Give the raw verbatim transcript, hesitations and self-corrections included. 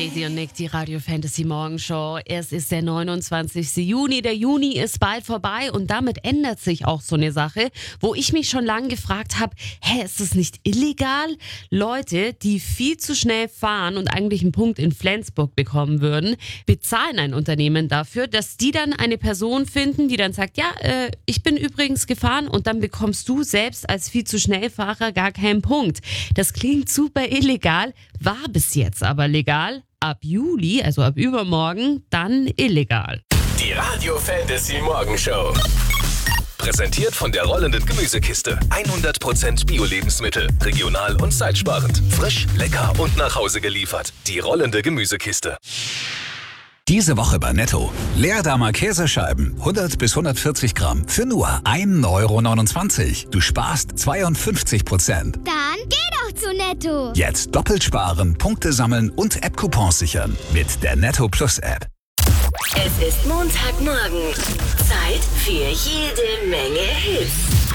Fresi und Nick, die Radio Fantasy Morgenshow. Es ist der neunundzwanzigste Juni. Der Juni ist bald vorbei und damit ändert sich auch so eine Sache, wo ich mich schon lange gefragt habe, hä, ist das nicht illegal? Leute, die viel zu schnell fahren und eigentlich einen Punkt in Flensburg bekommen würden, bezahlen ein Unternehmen dafür, dass die dann eine Person finden, die dann sagt, ja, äh, ich bin übrigens gefahren, und dann bekommst du selbst als viel zu schnell Fahrer gar keinen Punkt. Das klingt super illegal, war bis jetzt aber legal. Ab Juli, also ab übermorgen, dann illegal. Die Radio Fantasy Morgenshow. Präsentiert von der rollenden Gemüsekiste. hundert Prozent Bio-Lebensmittel. Regional und zeitsparend. Frisch, lecker und nach Hause geliefert. Die rollende Gemüsekiste. Diese Woche bei Netto. Leerdammer Käsescheiben, hundert bis hundertvierzig Gramm, für nur ein Euro neunundzwanzig. Du sparst zweiundfünfzig Prozent. Dann geh doch zu Netto. Jetzt doppelt sparen, Punkte sammeln und App-Coupons sichern. Mit der Netto Plus App. Es ist Montagmorgen. Zeit für jede Menge Hits.